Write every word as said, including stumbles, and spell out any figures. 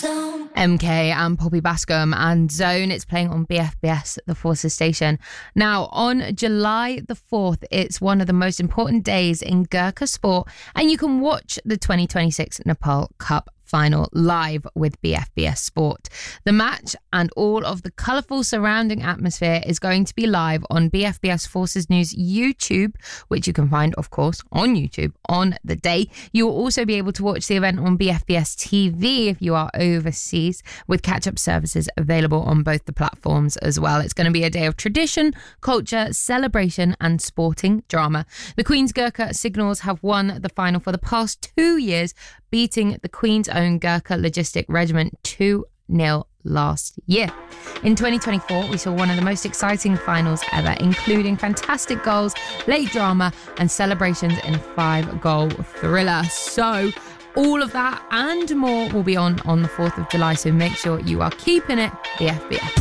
M K and Poppy Bascom and Zone. It's playing on B F B S, the Forces station. Now, on July the fourth, it's one of the most important days in Gurkha sport, and you can watch the twenty twenty-six Nepal Cup final live with B F B S Sport. The match and all of the colourful surrounding atmosphere is going to be live on B F B S Forces News YouTube, which you can find, of course, on YouTube on the day. You will also be able to watch the event on B F B S T V if you are overseas, with catch-up services available on both the platforms as well. It's going to be a day of tradition, culture, celebration and sporting drama. The Queen's Gurkha Signals have won the final for the past two years, beating the Queen's own Gurkha Logistic Regiment two nil last year. In twenty twenty-four, we saw one of the most exciting finals ever, including fantastic goals, late drama and celebrations in a five-goal thriller. So all of that and more will be on on the fourth of July, so make sure you are keeping it B F B S.